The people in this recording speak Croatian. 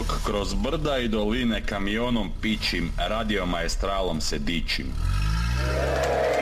dok kroz brda i doline kamionom pičim, radio maestralom se dičim.